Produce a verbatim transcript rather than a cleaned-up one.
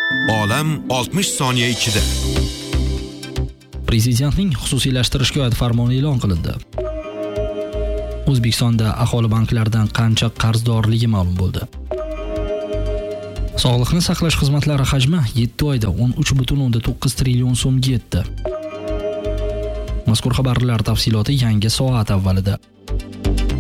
Olam oltmish soniya ichida. Prezidentning xususiylashtirishga oid farmoni e'lon qilindi. O'zbekistonda aholi banklaridan qancha qarzdorligi ma'lum bo'ldi. Sog'liqni saqlash xizmatlari hajmi yetti oyda o'n uch butun o'ndan to'qqiz trillion so'mga yetdi. Mazkur xabarlar tafsiloti yangi soat avvalida.